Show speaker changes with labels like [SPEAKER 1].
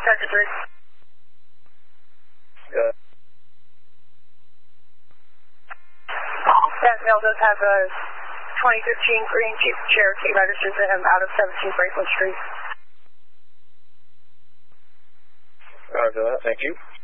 [SPEAKER 1] Sector 3. That male does have a 2015 green Jeep Cherokee registered to him out of 17 Franklin Street.
[SPEAKER 2] Roger that, thank you.